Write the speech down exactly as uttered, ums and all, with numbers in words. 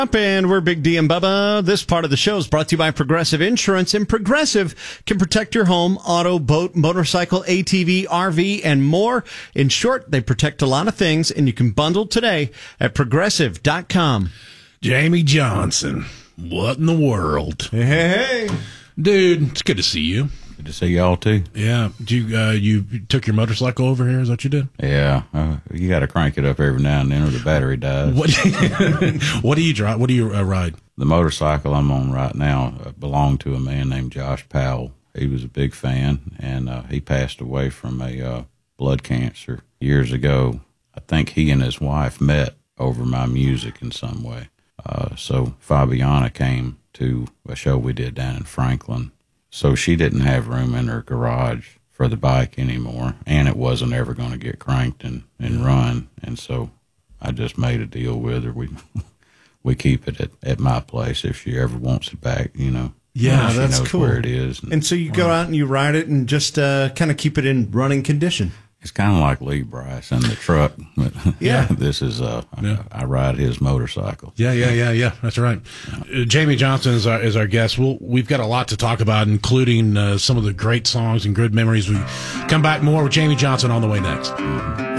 Up and we're Big D and Bubba. This part of the show is brought to you by Progressive Insurance, and Progressive can protect your home, auto, boat, motorcycle, A T V, R V, and more. In short, they protect a lot of things, and you can bundle today at progressive dot com. Jamie Johnson, what in the world? Hey, hey, hey. Dude, it's good to see you. Good to see y'all, too. Yeah. Do you, uh, you took your motorcycle over here? Is that what you did? Yeah. Uh, you got to crank it up every now and then or the battery dies. What, what do you drive? What do you uh, ride? The motorcycle I'm on right now uh, belonged to a man named Josh Powell. He was a big fan, and uh, he passed away from a uh, blood cancer years ago. I think he and his wife met over my music in some way. Uh, so Fabiana came to a show we did down in Franklin. So she didn't have room in her garage for the bike anymore, and it wasn't ever going to get cranked and, and run. And so I just made a deal with her. We we keep it at, at my place if she ever wants it back, you know. Yeah, she that's knows cool. where it is. And, and so you go out and you ride it and just uh, kind of keep it in running condition. It's kind of like Lee Bryce and the truck. But yeah. This is, uh, yeah. I, I ride his motorcycle. Yeah, yeah, yeah, yeah. That's right. Yeah. Uh, Jamie Johnson is our, is our guest. We'll, we've got a lot to talk about, including uh, some of the great songs and good memories. We come back more with Jamie Johnson on the way next. Mm-hmm.